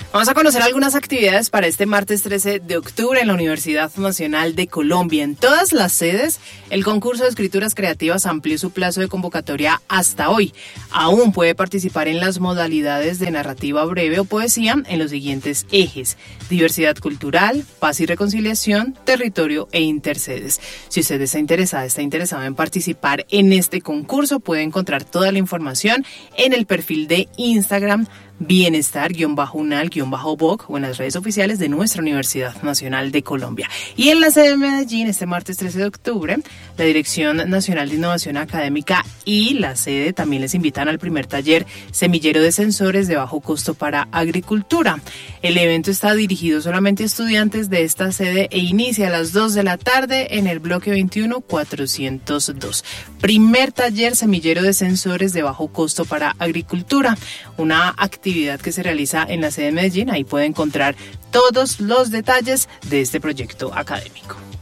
Vamos a conocer algunas actividades para este martes 13 de octubre en la Universidad Nacional de Colombia. En todas las sedes, el concurso de escrituras creativas amplió su plazo de convocatoria hasta hoy. Aún puede participar en las modalidades de narrativa breve o poesía en los siguientes ejes: diversidad cultural, paz y reconciliación, territorio e intersedes. Si usted está interesado en participar en este concurso, puede encontrar toda la información en el perfil de Instagram bienestar-unal-boc o en las redes oficiales de nuestra Universidad Nacional de Colombia. Y en la sede de Medellín, este martes 13 de octubre, la Dirección Nacional de Innovación Académica y la sede también les invitan al primer taller Semillero de Sensores de Bajo Costo para Agricultura. El evento está dirigido solamente a estudiantes de esta sede e inicia a las 2 de la tarde en el bloque 21-402. Primer taller Semillero de Sensores de Bajo Costo para Agricultura, una actividad que se realiza en la sede de Medellín. Ahí puede encontrar todos los detalles de este proyecto académico.